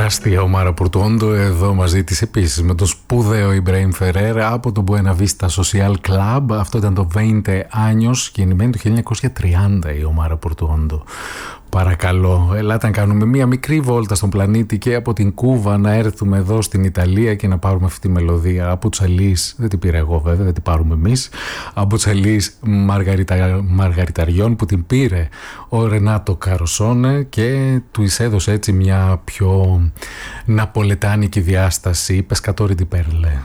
τεράστια Ομάρα Πορτουόντο εδώ μαζί της επίσης με τον σπουδαίο Ιμπραήμ Φερέρα από το Buena Vista Social Club. Αυτό ήταν το 20 Años, γεννημένη το 1930 η Ομάρα Πορτουόντο. Παρακαλώ, ελάτε να κάνουμε μία μικρή βόλτα στον πλανήτη και από την Κούβα να έρθουμε εδώ στην Ιταλία και να πάρουμε αυτή τη μελωδία από τους Αλείς, δεν την πήρα εγώ βέβαια, δεν την πάρουμε εμείς, από τους Αλείς Μαργαριταριών που την πήρε ο Ρενάτο Καροσόνε και του εισέδωσε έτσι μια πιο ναπολετάνικη διάσταση, Πεσκατόρι ντι Πέρλε.